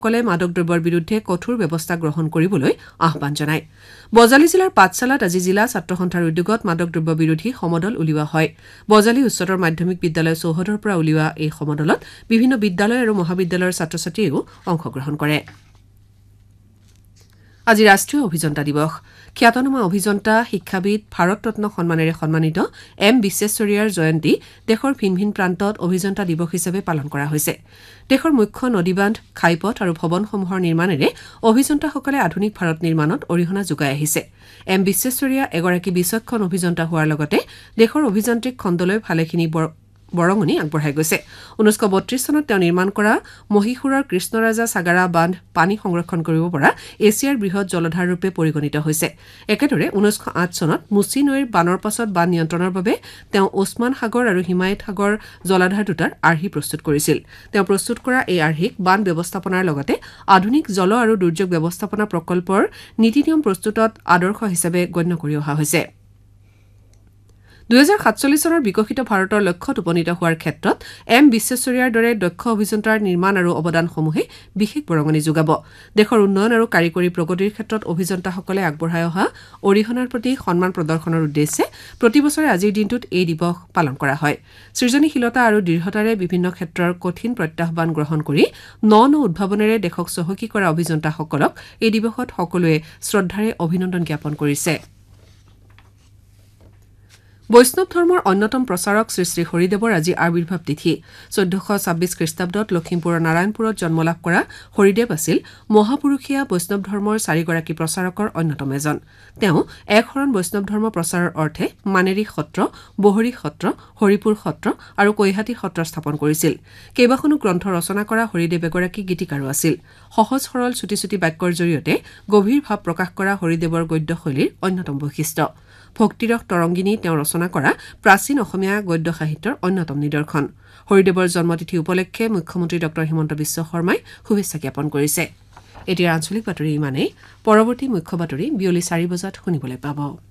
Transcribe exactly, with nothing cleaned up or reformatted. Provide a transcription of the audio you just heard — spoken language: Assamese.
কলে মাদক দ্ৰব্যৰ বিৰুদ্ধে কঠোৰ ব্যৱস্থা গ্ৰহণ কৰিবলৈ আহ্বান জনায় বজালী জিলাৰ পাঠশালাত আজি জিলা ছাত্ৰ সন্থাৰ উদ্যোগত মাদক দ্ৰব্য বিৰোধী সমদল উলিওৱা হয় বজালী উচ্চতৰ মাধ্যমিক বিদ্যালয় চৌহদৰ পৰা উলিওৱা এই সমদলত বিভিন্ন বিদ্যালয় আৰু মহাবিদ্যালয়ৰ ছাত্ৰ ছাত্ৰীয়েও অংশগ্ৰহণ কৰে আজি ৰাষ্ট্ৰীয় অভিযন্তা দিৱস খ্যাতনামা অভিযন্তা শিক্ষাবিদ ভাৰত ৰত্ন সন্মানেৰে সন্মানিত এম বিশ্বেশ্বৰীয়াৰ জয়ন্তী দেশৰ ভিন ভিন প্ৰান্তত অভিযন্তা দিৱস হিচাপে পালন কৰা হৈছে দেশৰ মুখ্য নদীবান্ধ খাইপথ আৰু ভৱনসমূহৰ নিৰ্মাণেৰে অভিযন্তাসকলে আধুনিক ভাৰত নিৰ্মাণত অৰিহণা যোগাই আহিছে এম বিশ্বেশ্বৰীয়া এগৰাকী বিচক্ষণ অভিযন্তা হোৱাৰ লগতে দেশৰ অভিযান্ত্ৰিক খণ্ডলৈ ভালেখিনি বৰঙণি আগবঢ়াই গৈছে ঊনৈশ বত্ৰিশ চনত তেওঁ নিৰ্মাণ কৰা মহীশূৰৰ কৃষ্ণৰাজা সাগৰা বান্ধ পানী সংৰক্ষণ কৰিব পৰা এছিয়াৰ বৃহৎ জলধাৰ ৰূপে পৰিগণিত হৈছে একেদৰে ঊনৈশ আঠ চনত মুচি নৈৰ বানৰ পাছত বান নিয়ন্ত্ৰণৰ বাবে তেওঁ ওছমান সাগৰ আৰু হিমায়ত সাগৰ জলাধাৰ দুটাৰ আৰ্হি প্ৰস্তুত কৰিছিল তেওঁ প্ৰস্তুত কৰা এই আৰ্হিক বান ব্যৱস্থাপনাৰ লগতে আধুনিক জল আৰু দুৰ্যোগ ব্যৱস্থাপনা প্ৰকল্পৰ নীতি নিয়ম প্ৰস্তুতত আদৰ্শ হিচাপে গণ্য কৰি অহা হৈছে দুই হাজাৰ সাতচল্লিশ চনৰ বিকশিত ভাৰতৰ লক্ষ্যত উপনীত হোৱাৰ ক্ষেত্ৰত এম বিশ্বেশ্বৰীয়াৰ দৰে দক্ষ অভিযন্তাৰ নিৰ্মাণ আৰু অৱদানসমূহে বিশেষ বৰঙণি যোগাব দেশৰ উন্নয়ন আৰু কাৰিকৰী প্ৰগতিৰ ক্ষেত্ৰত অভিযন্তাসকলে আগবঢ়াই অহা অৰিহণাৰ প্ৰতি সন্মান প্ৰদৰ্শনৰ উদ্দেশ্যে প্ৰতি বছৰে আজিৰ দিনটোত এই দিৱস পালন কৰা হয় সৃজনীশীলতা আৰু দৃঢ়তাৰে বিভিন্ন ক্ষেত্ৰৰ কঠিন প্ৰত্যাহ্বান গ্ৰহণ কৰি ন ন উদ্ভাৱনেৰে দেশক চহকী কৰা অভিযন্তাসকলক এই দিৱসত সকলোৱে শ্ৰদ্ধাৰে অভিনন্দন জ্ঞাপন কৰিছে বৈষ্ণৱ ধৰ্মৰ অন্যতম প্ৰচাৰক শ্ৰী শ্ৰী হৰিদেৱৰ আজি আবিৰ্ভাৱ তিথি চৈধ্যশ ছাব্বিশ খ্ৰীষ্টাব্দত লখিমপুৰৰ নাৰায়ণপুৰত জন্মলাভ কৰা হৰিদেৱ আছিল মহাপুৰুষীয়া বৈষ্ণৱ ধৰ্মৰ চাৰিগৰাকী প্ৰচাৰকৰ অন্যতম এজন তেওঁ এক শৰণ বৈষ্ণৱ ধৰ্ম প্ৰচাৰৰ অৰ্থে মানেৰী সত্ৰ বহৰী সত্ৰ হৰিপুৰ সত্ৰ আৰু কৈহাটী সত্ৰ স্থাপন কৰিছিল কেইবাখনো গ্ৰন্থ ৰচনা কৰা হৰিদেৱ এগৰাকী গীতিকাৰো আছিল সহজ সৰল চুটি চুটি বাক্যৰ জৰিয়তে গভীৰ ভাৱ প্ৰকাশ কৰা হৰিদেৱৰ গদ্যশৈলীৰ অন্যতম বৈশিষ্ট্য ভক্তিৰস তৰংগিনী তেওঁ ৰচনা কৰা প্ৰাচীন অসমীয়া গদ্য সাহিত্যৰ অন্যতম নিদৰ্শন হৰিদেৱৰ জন্মতিথি উপলক্ষে মুখ্যমন্ত্ৰী ডক্টৰ হিমন্ত বিশ্ব শৰ্মাই শুভেচ্ছা জ্ঞাপন কৰিছে এতিয়া আঞ্চলিক বাতৰি ইমানেই পৰৱৰ্তী মুখ্য বাতৰি বিয়লি চাৰি বজাত শুনিবলৈ পাব